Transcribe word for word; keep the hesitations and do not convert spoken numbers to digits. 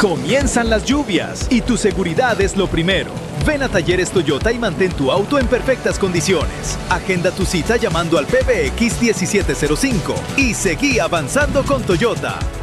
Comienzan las lluvias y tu seguridad es lo primero. Ven a Talleres Toyota y mantén tu auto en perfectas condiciones. Agenda tu cita llamando al P B X diecisiete cero cinco y seguí avanzando con Toyota.